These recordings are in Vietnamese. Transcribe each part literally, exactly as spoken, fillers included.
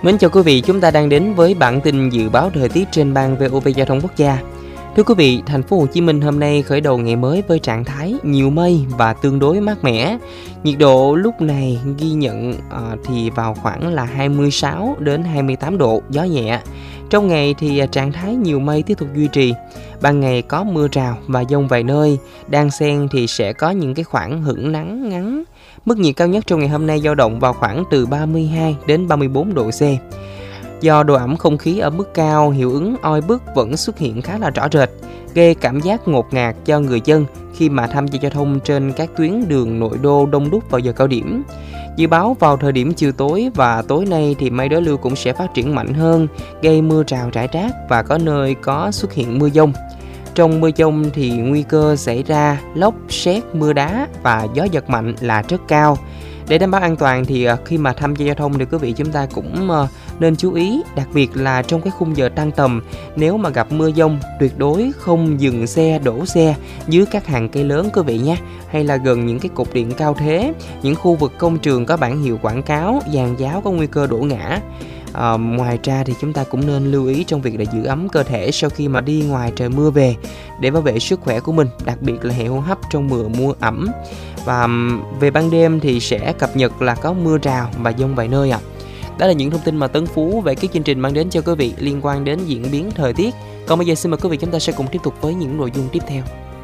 Mến chào quý vị, chúng ta đang đến với bản tin dự báo thời tiết trên ban vê o vê Giao thông Quốc gia. Thưa quý vị, thành phố Hồ Chí Minh hôm nay khởi đầu ngày mới với trạng thái nhiều mây và tương đối mát mẻ. Nhiệt độ lúc này ghi nhận uh, thì vào khoảng là hai mươi sáu đến hai mươi tám độ, gió nhẹ. Trong ngày thì trạng thái nhiều mây tiếp tục duy trì. Ban ngày có mưa rào và dông vài nơi, đan xen thì sẽ có những cái khoảng hửng nắng ngắn. Mức nhiệt cao nhất trong ngày hôm nay dao động vào khoảng từ ba mươi hai đến ba mươi bốn độ C. Do độ ẩm không khí ở mức cao, hiệu ứng oi bức vẫn xuất hiện khá là rõ rệt, gây cảm giác ngột ngạt cho người dân khi mà tham gia giao thông trên các tuyến đường nội đô đông đúc vào giờ cao điểm. Dự báo vào thời điểm chiều tối và tối nay thì mây đối lưu cũng sẽ phát triển mạnh hơn, gây mưa rào rải rác và có nơi có xuất hiện mưa dông. Trong mưa dông thì nguy cơ xảy ra lốc, sét, mưa đá và gió giật mạnh là rất cao. Để đảm bảo an toàn thì khi mà tham gia giao thông thì quý vị chúng ta cũng nên chú ý, đặc biệt là trong cái khung giờ tan tầm, nếu mà gặp mưa dông tuyệt đối không dừng xe, đổ xe dưới các hàng cây lớn quý vị nhé, hay là gần những cái cột điện cao thế, những khu vực công trường có bảng hiệu quảng cáo, giàn giáo có nguy cơ đổ ngã. À, ngoài ra thì chúng ta cũng nên lưu ý trong việc là giữ ấm cơ thể sau khi mà đi ngoài trời mưa về để bảo vệ sức khỏe của mình, đặc biệt là hệ hô hấp trong mùa mưa ẩm. Và về ban đêm thì sẽ cập nhật là có mưa rào và dông vài nơi ạ. À. Đó là những thông tin mà Tấn Phú về cái chương trình mang đến cho quý vị liên quan đến diễn biến thời tiết. Còn bây giờ xin mời quý vị chúng ta sẽ cùng tiếp tục với những nội dung tiếp theo.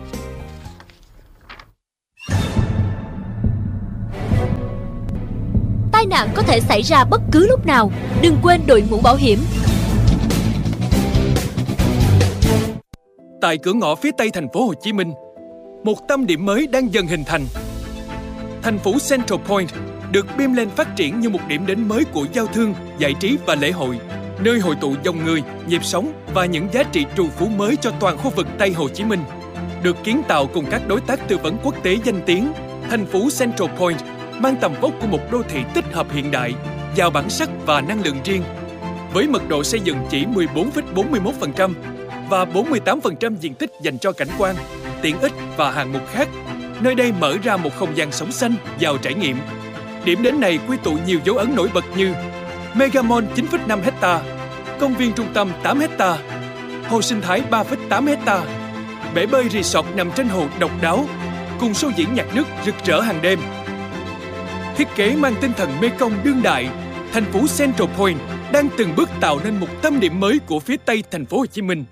Tai nạn có thể xảy ra bất cứ lúc nào, đừng quên đội mũ bảo hiểm. Tại cửa ngõ phía tây thành phố Hồ Chí Minh, một tâm điểm mới đang dần hình thành. Thành phố Central Point được beam lên phát triển như một điểm đến mới của giao thương, giải trí và lễ hội, nơi hội tụ dòng người, nhịp sống và những giá trị trù phú mới cho toàn khu vực Tây Hồ Chí Minh. Được kiến tạo cùng các đối tác tư vấn quốc tế danh tiếng, thành phố Central Point mang tầm vóc của một đô thị tích hợp hiện đại, giàu bản sắc và năng lượng riêng. Với mật độ xây dựng chỉ mười bốn phẩy bốn mươi mốt phần trăm và bốn mươi tám phần trăm diện tích dành cho cảnh quan, tiện ích và hạng mục khác, nơi đây mở ra một không gian sống xanh, giàu trải nghiệm. Điểm đến này quy tụ nhiều dấu ấn nổi bật như Mega Mall chín phẩy năm hectare, công viên trung tâm tám hectare, hồ sinh thái ba phẩy tám hectare, bể bơi resort nằm trên hồ độc đáo, cùng show diễn nhạc nước rực rỡ hàng đêm. Thiết kế mang tinh thần Mekong đương đại, thành phố Central Point đang từng bước tạo nên một tâm điểm mới của phía Tây thành phố Hồ Chí Minh.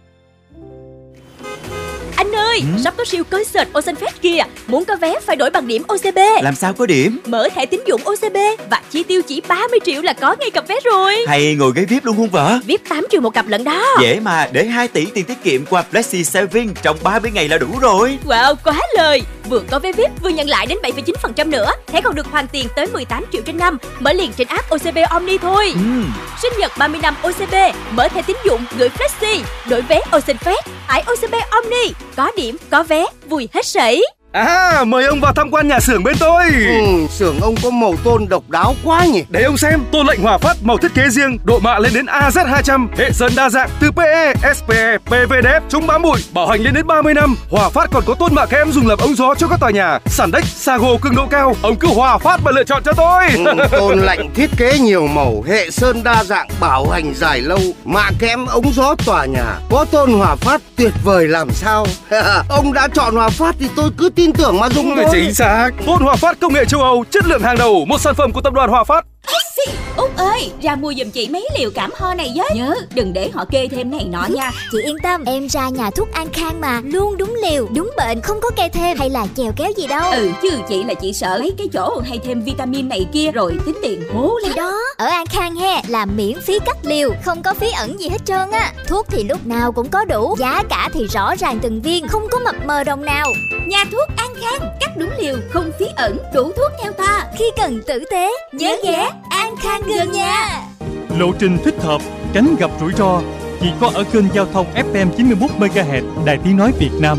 Anh ơi, ừ? sắp có siêu concert Ocean Fest kìa. Muốn có vé phải đổi bằng điểm ô xê bê. Làm sao có điểm? Mở thẻ tín dụng ô xê bê và chi tiêu chỉ ba mươi triệu là có ngay cặp vé rồi. Hay ngồi ghế vi ai pi luôn không vợ? vi ai pi tám triệu một cặp lận đó. Dễ mà, để hai tỷ tiền tiết kiệm qua Flexi Saving trong ba mươi ngày là đủ rồi. Wow, quá lời. Vừa có vé vi ai pi vừa nhận lại đến bảy phẩy chín phần trăm nữa. Thẻ còn được hoàn tiền tới mười tám triệu trên năm. Mở liền trên app ô xê bê Omni thôi. ừ. Sinh nhật ba mươi năm ô xê bê, mở thẻ tín dụng gửi Flexi, đổi vé Ocean Fest, tải ô xê bê Omni. Có điểm, có vé, vui hết sảy. À, mời ông vào tham quan nhà xưởng bên tôi. Ừ, xưởng ông có màu tôn độc đáo quá nhỉ. Để ông xem, tôn lệnh Hòa Phát màu thiết kế riêng, độ mạ lên đến a zét hai trăm, hệ sơn đa dạng từ pê e, ét pê e, pê vê đê ép, chống bám bụi, bảo hành lên đến ba mươi năm. Hòa Phát còn có tôn mạ kẽm dùng làm ống gió cho các tòa nhà, sàn đếch, sago cường độ cao. Ông cứ Hòa Phát mà lựa chọn cho tôi. Ừ, tôn lệnh thiết kế nhiều màu, hệ sơn đa dạng, bảo hành dài lâu, mạ kẽm ống gió tòa nhà. Có tôn Hòa Phát tuyệt vời làm sao. Ông đã chọn Hòa Phát thì tôi cứ tin tưởng mà dùng thôi. Chính xác. Tôn Hòa Phát công nghệ châu Âu, chất lượng hàng đầu, một sản phẩm của tập đoàn Hòa Phát. Út ơi, ra mua giùm chị mấy liều cảm ho này với. Nhớ đừng để họ kê thêm này nọ nha. Chị yên tâm, em ra nhà thuốc An Khang mà, luôn đúng liều, đúng bệnh, không có kê thêm hay là chèo kéo gì đâu. Ừ chứ chị là chị sợ mấy cái chỗ hay thêm vitamin này kia rồi tính tiền hố lắm. Thì đó, ở An Khang he là miễn phí cắt liều, không có phí ẩn gì hết trơn á. Thuốc thì lúc nào cũng có đủ, giá cả thì rõ ràng từng viên, không có mập mờ đồng nào. Nhà thuốc An Khang, cắt đúng liều, không phí ẩn, đủ thuốc theo ta. Khi cần tử tế, nhớ ghé An Khang gần nhà. Lộ trình thích hợp, tránh gặp rủi ro chỉ có ở kênh giao thông ép em chín mươi mốt mê ga héc Đài Tiếng nói Việt Nam.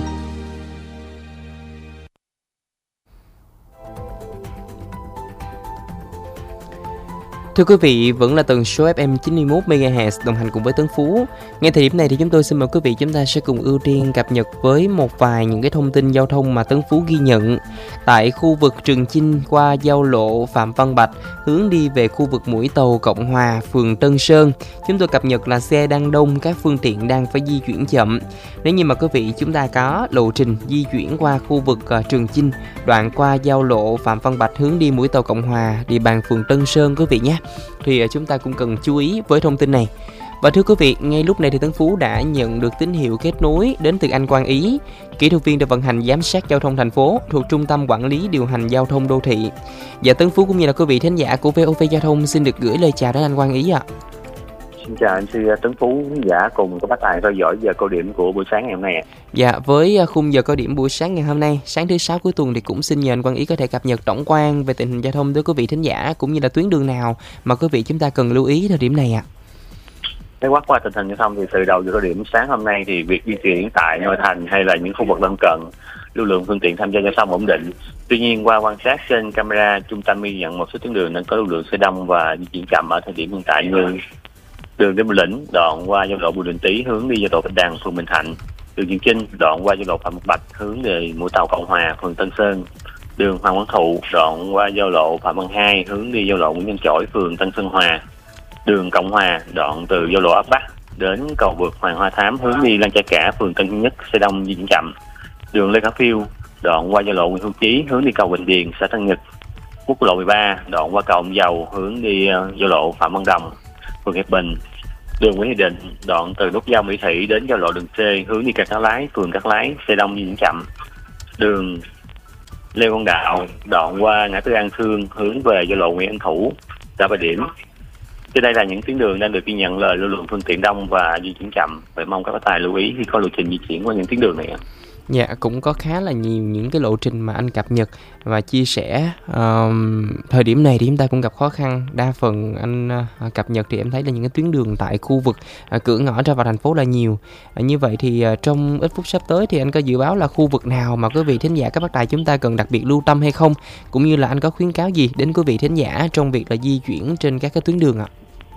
Thưa quý vị, vẫn là tần số ép em chín mươi mốt mê ga héc đồng hành cùng với Tấn Phú. Ngay thời điểm này thì chúng tôi xin mời quý vị chúng ta sẽ cùng ưu tiên cập nhật với một vài những cái thông tin giao thông mà Tấn Phú ghi nhận. Tại khu vực Trường Chinh qua giao lộ Phạm Văn Bạch hướng đi về khu vực Mũi Tàu Cộng Hòa, phường Tân Sơn, chúng tôi cập nhật là xe đang đông, các phương tiện đang phải di chuyển chậm. Nếu như mà quý vị chúng ta có lộ trình di chuyển qua khu vực uh, Trường Chinh, đoạn qua giao lộ Phạm Văn Bạch hướng đi Mũi Tàu Cộng Hòa, địa bàn phường Tân Sơn quý vị nhé, thì chúng ta cũng cần chú ý với thông tin này. Và thưa quý vị, ngay lúc này thì Tấn Phú đã nhận được tín hiệu kết nối đến từ anh Quang Ý, kỹ thuật viên để vận hành giám sát giao thông thành phố thuộc Trung tâm Quản lý Điều hành Giao thông Đô thị. Và Tấn Phú cũng như là quý vị thính giả của vê o vê Giao thông xin được gửi lời chào đến anh Quang Ý ạ. Xin chào anh sư Tấn Phú, khán giả cùng các bác tài theo dõi giờ cao điểm của buổi sáng ngày hôm nay. Dạ, với khung giờ cao điểm buổi sáng ngày hôm nay, sáng thứ sáu cuối tuần thì cũng xin nhờ anh Quang Ý có thể cập nhật tổng quan về tình hình giao thông tới quý vị thính giả cũng như là tuyến đường nào mà quý vị chúng ta cần lưu ý thời điểm này ạ. Để quát qua tình hình giao thông thì từ đầu giờ cao điểm sáng hôm nay thì việc di chuyển tại nội thành hay là những khu vực lân cận, lưu lượng phương tiện tham gia giao thông ổn định. Tuy nhiên qua quan sát trên camera, trung tâm ghi nhận một số tuyến đường đang có lưu lượng xe đông và di chuyển chậm ở thời điểm hiện tại như đường Lê Minh Lĩnh đoạn qua giao lộ Bùi Đình Tý hướng đi giao lộ Bạch Đằng, phường Bình Thạnh, đường Trường Chinh đoạn qua giao lộ Phạm Văn Bạch hướng về Mũi Tàu Cộng Hòa, phường Tân Sơn, đường Hoàng Văn Thụ đoạn qua giao lộ Phạm Văn Hai hướng đi giao lộ Nguyễn Văn Chỗi, phường Tân Sơn Hòa, đường Cộng Hòa đoạn từ giao lộ Ấp Bắc đến cầu vượt Hoàng Hoa Thám hướng đi Lan Cha Cả, phường Tân Nhất, xe đông di chuyển chậm, đường Lê Khả Phiêu đoạn qua giao lộ Nguyễn Hữu Chí hướng đi cầu Bình Điền, xã Tân Nhật, quốc lộ mười ba đoạn qua cầu Ông Dầu hướng đi giao lộ Phạm Văn Đồng, phường Hiệp Bình, đường Nguyễn Thị Định đoạn từ nút giao Mỹ Thị đến giao lộ đường C hướng đi Cát Lái, phường Cát Lái, xe đông di chuyển chậm, đường Lê Quang Đạo đoạn qua ngã tư An Khương hướng về giao lộ Nguyễn Anh Thủ, xã Bà Điểm. Trên đây là những tuyến đường đang được ghi nhận là lưu lượng phương tiện đông và di chuyển chậm. Vậy mong các bác tài lưu ý khi có lộ trình di chuyển qua những tuyến đường này. Dạ, cũng có khá là nhiều những cái lộ trình mà anh cập nhật và chia sẻ. Um, thời điểm này thì chúng ta cũng gặp khó khăn. Đa phần anh uh, cập nhật thì em thấy là những cái tuyến đường tại khu vực uh, cửa ngõ ra vào thành phố là nhiều. Uh, như vậy thì uh, trong ít phút sắp tới thì anh có dự báo là khu vực nào mà quý vị thính giả các bác tài chúng ta cần đặc biệt lưu tâm hay không? Cũng như là anh có khuyến cáo gì đến quý vị thính giả trong việc là di chuyển trên các cái tuyến đường ạ?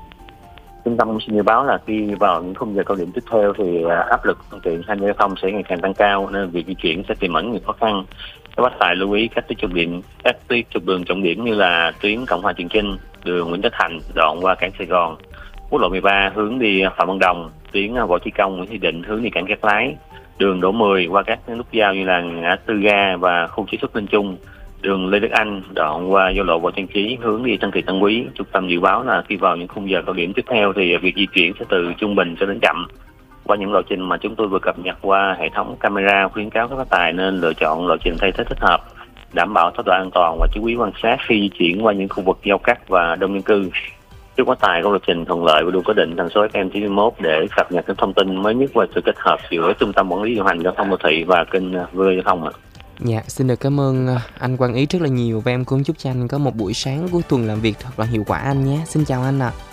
Trung tâm xin dự báo là khi vào những khung giờ cao điểm tiếp theo thì áp lực phương tiện tham gia giao thông sẽ ngày càng tăng cao nên việc di chuyển sẽ tiềm ẩn nhiều khó khăn. Các bác tài lưu ý các tuyến trục điện, các tuyến trục đường trọng điểm như là tuyến Cộng Hòa Trường Chinh, đường Nguyễn Tất Thành đoạn qua cảng Sài Gòn, quốc lộ mười ba hướng đi Phạm Văn Đồng, tuyến Võ Chí Công, Nguyễn Thị Định hướng đi cảng Cát Lái, đường Đỗ mười qua các nút giao như là ngã tư ga và khu chế xuất Linh Trung, đường Lê Đức Anh đoạn qua giao lộ Võ Trang Trí hướng đi Tân Kỳ Tân Quý. Trung tâm dự báo là khi vào những khung giờ cao điểm tiếp theo thì việc di chuyển sẽ từ trung bình cho đến chậm. Qua những lộ trình mà chúng tôi vừa cập nhật qua hệ thống camera, khuyến cáo các bác tài nên lựa chọn lộ trình thay thế thích hợp, đảm bảo tốc độ an toàn và chú ý quan sát khi di chuyển qua những khu vực giao cắt và đông dân cư. Chúc bác tài có lộ trình thuận lợi và luôn có định tần số ép em chín mươi mốt để cập nhật những thông tin mới nhất về sự kết hợp giữa Trung tâm Quản lý Điều hành Giao thông Đô thị và kênh vê o vê Giao thông ạ. Dạ, xin được cảm ơn anh Quang Ý rất là nhiều và em cũng chúc cho anh có một buổi sáng cuối tuần làm việc thật là hiệu quả anh nhé. Xin chào anh ạ. À.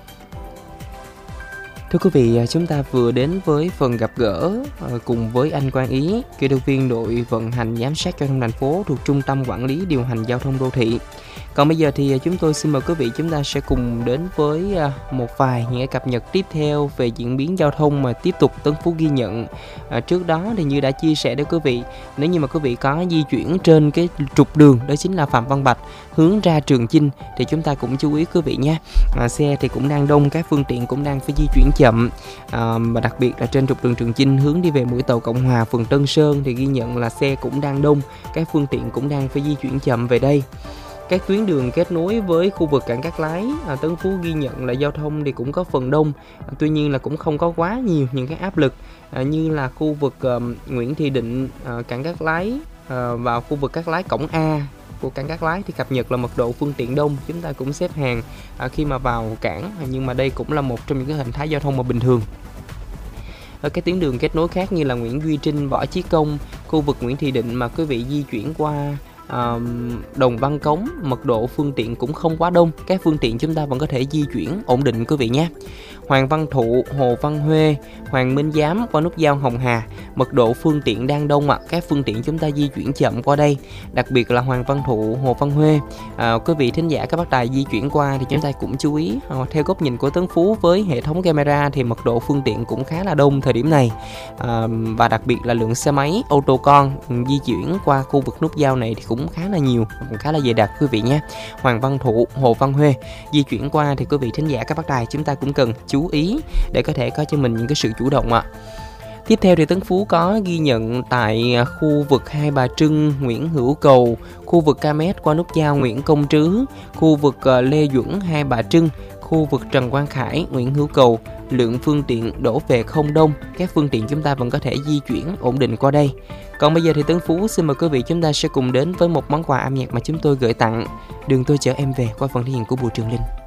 Thưa quý vị, chúng ta vừa đến với phần gặp gỡ cùng với anh Quang Ý, kỹ thuật viên đội vận hành giám sát giao thông thành phố thuộc Trung tâm Quản lý Điều hành Giao thông Đô thị. Còn bây giờ thì chúng tôi xin mời quý vị chúng ta sẽ cùng đến với một vài những cập nhật tiếp theo về diễn biến giao thông mà tiếp tục Tấn Phú ghi nhận. À, trước đó thì như đã chia sẻ với quý vị, nếu như mà quý vị có di chuyển trên cái trục đường đó chính là Phạm Văn Bạch hướng ra Trường Chinh thì chúng ta cũng chú ý quý vị nhé. À, xe thì cũng đang đông, các phương tiện cũng đang phải di chuyển chậm. À, và đặc biệt là trên trục đường Trường Chinh hướng đi về Mũi Tàu Cộng Hòa, phường Tân Sơn thì ghi nhận là xe cũng đang đông, các phương tiện cũng đang phải di chuyển chậm về đây. Các tuyến đường kết nối với khu vực cảng Cát Lái, à, Tấn Phú ghi nhận là giao thông thì cũng có phần đông, à, tuy nhiên là cũng không có quá nhiều những cái áp lực à, như là khu vực à, Nguyễn Thị Định, à, cảng Cát Lái à, và khu vực Cát Lái cổng A của cảng Cát Lái thì cập nhật là mật độ phương tiện đông, chúng ta cũng xếp hàng à, khi mà vào cảng, à, nhưng mà đây cũng là một trong những cái hình thái giao thông mà bình thường. Ở các tuyến đường kết nối khác như là Nguyễn Duy Trinh, Võ Chí Công, khu vực Nguyễn Thị Định mà quý vị di chuyển qua Uh, Đồng Văn Cống, mật độ phương tiện cũng không quá đông, các phương tiện chúng ta vẫn có thể di chuyển ổn định quý vị nhé. Ngoài Hoàng Văn Thụ, Hồ Văn Huê, Hoàng Minh Giám qua nút giao Hồng Hà. Mật độ phương tiện đang đông ạ, à. Các phương tiện chúng ta di chuyển chậm qua đây, đặc biệt là Hoàng Văn Thụ, Hồ Văn Huê. À, quý vị thính giả các bác tài di chuyển qua thì chúng ta cũng chú ý. À, theo góc nhìn của Tấn Phú với hệ thống camera thì mật độ phương tiện cũng khá là đông thời điểm này, à, và đặc biệt là lượng xe máy, ô tô con di chuyển qua khu vực nút giao này thì cũng khá là nhiều, cũng khá là dày đặc quý vị nhé. Hoàng Văn Thụ, Hồ Văn Huê di chuyển qua thì quý vị thính giả các bác tài chúng ta cũng cần chú ý để có thể có cho mình những cái sự chủ động ạ. Tiếp theo thì Tấn Phú có ghi nhận tại khu vực Hai Bà Trưng, Nguyễn Hữu Cầu, khu vực Ca Mét qua nút giao Nguyễn Công Trứ, khu vực Lê Duẩn, Hai Bà Trưng, khu vực Trần Quang Khải, Nguyễn Hữu Cầu, lượng phương tiện đổ về không đông, các phương tiện chúng ta vẫn có thể di chuyển ổn định qua đây. Còn bây giờ thì Tấn Phú xin mời quý vị chúng ta sẽ cùng đến với một món quà âm nhạc mà chúng tôi gửi tặng. Đường Tôi Chở Em Về qua phần thể hiện của Bùi Trường Linh.